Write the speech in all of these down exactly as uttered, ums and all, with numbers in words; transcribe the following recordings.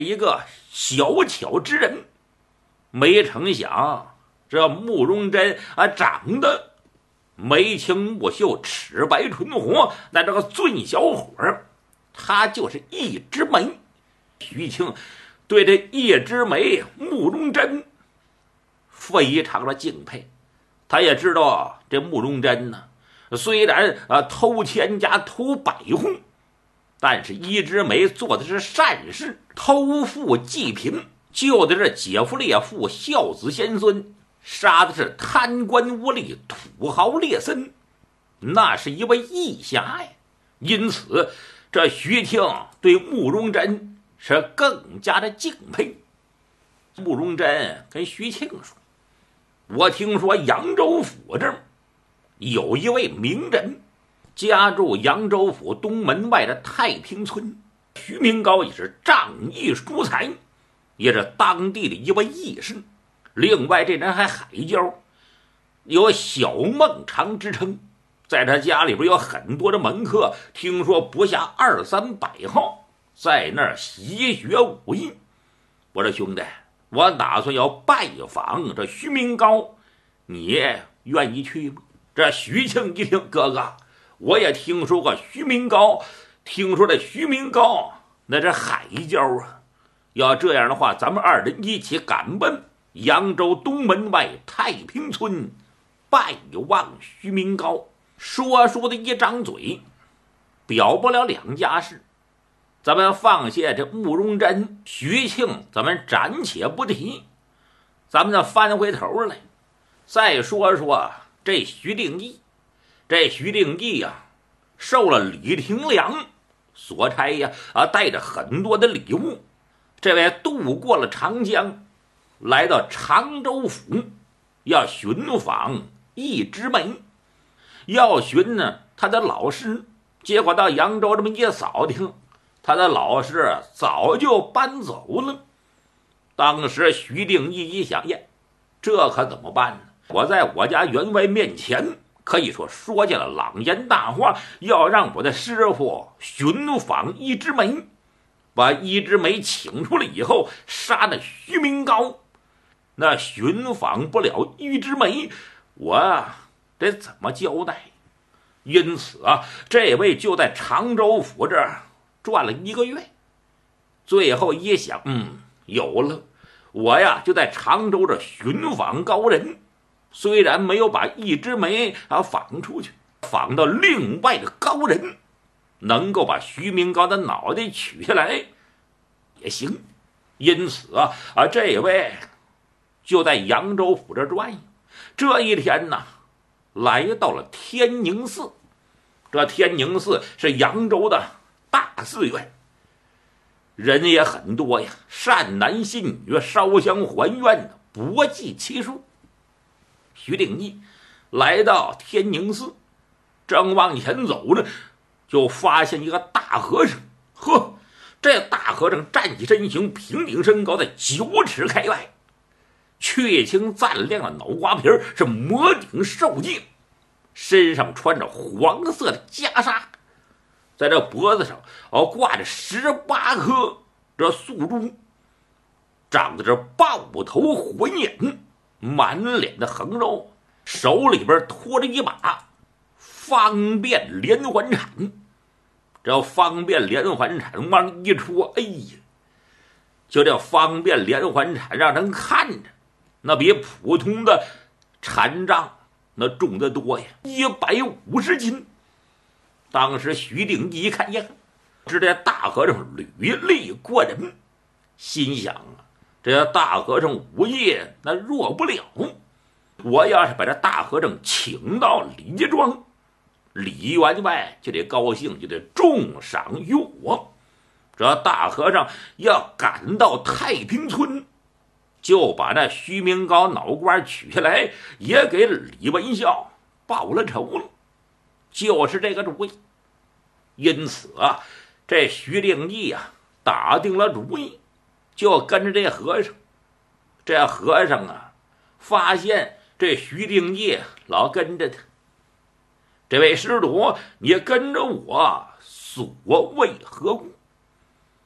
一个小巧之人。没成想这慕容真啊，长得眉清目秀，齿白唇红，那这个俊小伙儿，他就是一枝梅。徐庆对这一枝梅慕容真非常的敬佩，他也知道这慕容真呢，虽然啊偷千家偷百户，但是一枝梅做的是善事，偷富济贫，救的是姐夫烈父，孝子贤孙，杀的是贪官污吏，土豪劣绅，那是一位义侠呀。因此这徐庆对慕容真是更加的敬佩。慕容真跟徐庆说，我听说扬州府这儿有一位名人，家住扬州府东门外的太平村，徐明高也是仗义疏财，也是当地的一位义士。另外这人还海交，有小孟尝之称，在他家里边有很多的门客，听说不下二三百号，在那儿习学武艺。我说兄弟，我打算要拜访这徐明高，你愿意去吗？这徐庆一听，哥哥，我也听说过徐明高，听说这徐明高那是海交啊。要这样的话，咱们二人一起赶奔扬州东门外太平村，拜望徐明高。说书的一张嘴，表不了两家事。咱们放下这慕容真、徐庆，咱们暂且不提，咱们再翻回头来，再说说这徐定义。这徐定义呀、啊，受了李廷良所差呀，啊，带着很多的礼物。这位渡过了长江，来到常州府，要寻访一枝梅，要寻呢他的老师。结果到扬州这么一扫听，他的老师早就搬走了。当时徐定义一想呀，这可怎么办呢？我在我家员外面前可以说说尽了朗言大话，要让我的师傅寻访一枝梅，把一枝梅请出来以后，杀了徐明高。那寻访不了一枝梅，我得怎么交代？因此啊，这位就在常州府这儿转了一个月，最后一想，嗯，有了，我呀就在常州这寻访高人，虽然没有把一枝梅啊访出去，访到另外的高人，能够把徐明高的脑袋取下来也行。因此啊啊，这位就在扬州府这转悠。这一天呢，来到了天宁寺。这天宁寺是扬州的大寺院，人也很多呀，善男信女，烧香还愿的不计其数。徐定义来到天宁寺，正往前走呢，就发现一个大和尚。呵，这大和尚站起身形，平顶身高，在九尺开外，确青锃亮的脑瓜皮是摩顶受戒，身上穿着黄色的袈裟，在这脖子上哦挂着十八颗这素珠，长得这豹头浑眼，满脸的横肉，手里边托着一把方便连环铲。这方便连环铲往一戳，哎呀，就这方便连环铲让人看着那比普通的禅杖那重得多呀，一百五十斤。当时徐定义一看呀，这这大和尚履历过人，心想啊，这大和尚武艺那弱不了，我要是把这大和尚请到李家庄，李员外就得高兴，就得重赏于我。这大和尚要赶到太平村，就把那徐明高脑瓜取下来，也给李文孝报了仇了，就是这个主意。因此啊，这徐定义啊打定了主意，就跟着这和尚。这和尚啊发现这徐定义老跟着他，这位施主，你跟着我所为何故？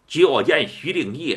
就见徐定义